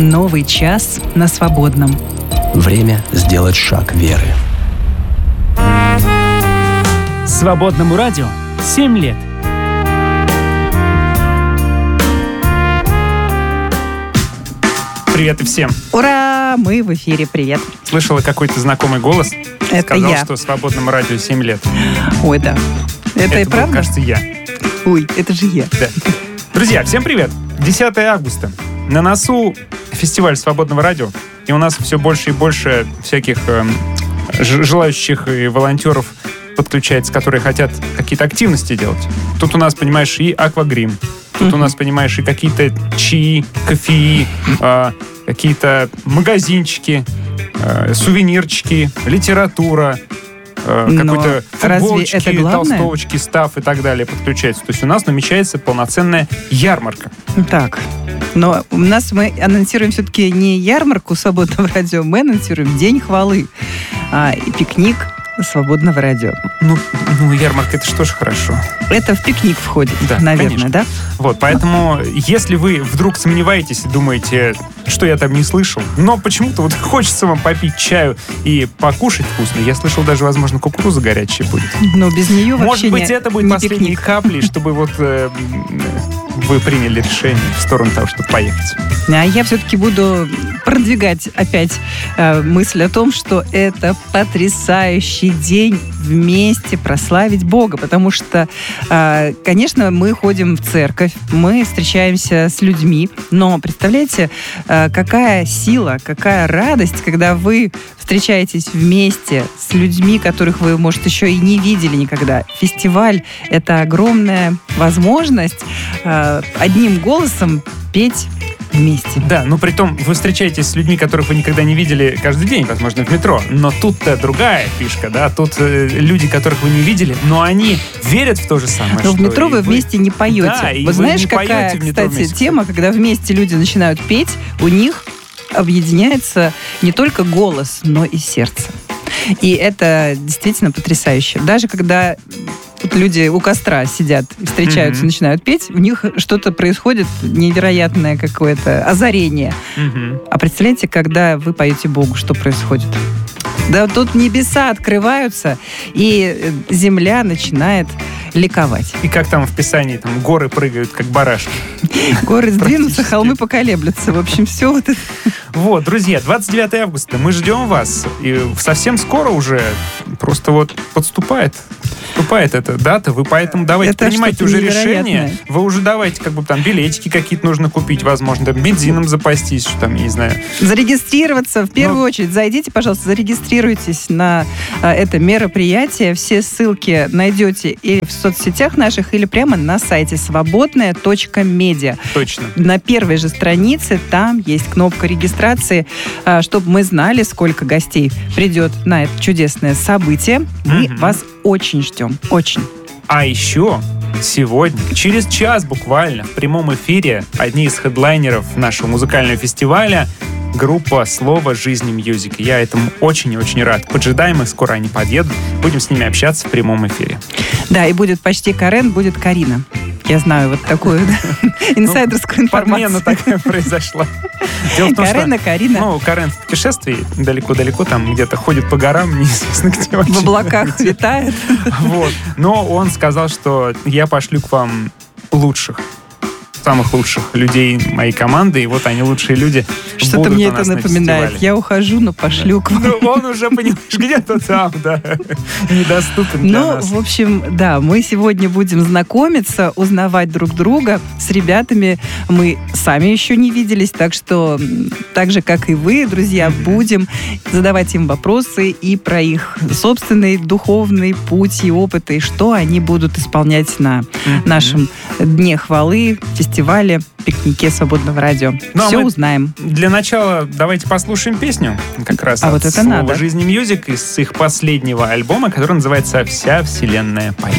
Новый час на свободном. Время сделать шаг веры. Свободному радио 7 лет. Привет и всем. Ура! Мы в эфире. Привет. Слышала какой-то знакомый голос? Это сказал, я. что Свободному радио 7 лет. Ой, да. Это и был, правда? кажется, я. Ой, это же я. Да. Друзья, всем привет. 10 августа. На носу фестиваль Свободного радио. И у нас все больше и больше всяких желающих и волонтеров подключается, которые хотят какие-то активности делать. Тут у нас, понимаешь, и аквагрим. Тут у нас, понимаешь, и какие-то чаи, кофеи, какие-то магазинчики, сувенирчики, литература, какой-то футболочки, толстовочки, став и так далее подключается. То есть у нас намечается полноценная ярмарка. Так, но у нас мы анонсируем все-таки не ярмарку Свободного радио, мы анонсируем День хвалы и пикник Свободного радио. Ну, ярмарка, это что ж хорошо. Это в пикник входит, да, наверное, конечно. да? Вот, поэтому, если вы вдруг сомневаетесь и думаете, что я там не слышал, но почему-то вот хочется вам попить чаю и покушать вкусно, я слышал, даже, возможно, кукуруза горячая будет. Но без нее вообще может быть, это будет не последней пикник. каплей, чтобы вот вы приняли решение в сторону того, чтобы поехать. А я все-таки буду продвигать опять мысль о том, что это потрясающий день вместе прославить Бога, потому что, конечно, мы ходим в церковь, мы встречаемся с людьми, но представляете, какая сила, какая радость, когда вы встречаетесь вместе с людьми, которых вы, может, еще и не видели никогда. Фестиваль — это огромная возможность одним голосом петь вместе. Да, но при том вы встречаетесь с людьми, которых вы никогда не видели каждый день, возможно, в метро. Но тут-то другая фишка, да? Тут люди, которых вы не видели, но они верят в то же самое. Но в метро вы вместе не поете. Да, и вы знаешь, не какая, кстати, вместе. тема, когда вместе люди начинают петь, у них объединяется не только голос, но и сердце. И это действительно потрясающе. Даже когда люди у костра сидят, встречаются, начинают петь, у них что-то происходит невероятное какое-то озарение. А представляете, когда вы поете Богу, что происходит? Да, тут небеса открываются, и земля начинает ликовать. И как там в Писании, там горы прыгают, как барашки. Горы сдвинутся, холмы поколеблются. В общем, все вот это. Вот, друзья, 29 августа, мы ждем вас. И совсем скоро уже просто вот подступает эта дата. Вы поэтому давайте это принимайте уже невероятное. решение. Вы уже давайте, как бы там билетики какие-то нужно купить, возможно, там бензином запастись, что там, я не знаю. Зарегистрироваться. В первую очередь зайдите, пожалуйста, зарегистрируйтесь на это мероприятие. Все ссылки найдете или в соцсетях наших, или прямо на сайте свободная.медиа. Точно. На первой же странице там есть кнопка регистрации, чтобы мы знали, сколько гостей придет на это чудесное событие. Мы вас очень ждем. Очень. А еще сегодня, через час буквально, в прямом эфире, одни из хедлайнеров нашего музыкального фестиваля — группа «Слово жизни Мьюзик». Я этому очень и очень рад. Поджидаем их, скоро они подъедут. Будем с ними общаться в прямом эфире. Да, и будет почти Карен, будет Карина. Я знаю вот такую инсайдерскую информацию. Подмена такая произошла. Дело в том, Карена, Карина. Карен в путешествии далеко-далеко, там где-то ходит по горам, неизвестно где вообще. В облаках витает. Вот. Но он сказал, что я пошлю к вам самых лучших людей моей команды, и вот они, лучшие люди, Что-то будут мне у нас это на напоминает. фестивале. Я ухожу, но пошлю к вам. Ну, он уже, понимаешь, где-то там, да, недоступен для нас. В общем, да, мы сегодня будем знакомиться, узнавать друг друга с ребятами. Мы сами еще не виделись, так что, так же, как и вы, друзья, будем задавать им вопросы и про их собственный духовный путь и опыт, и что они будут исполнять на нашем Дне хвалы, фестивале, пикнике Свободного радио. Ну, Все узнаем. Для начала давайте послушаем песню как раз от вот это «Слова надо. жизни Мьюзик» из их последнего альбома, который называется «Вся вселенная поет».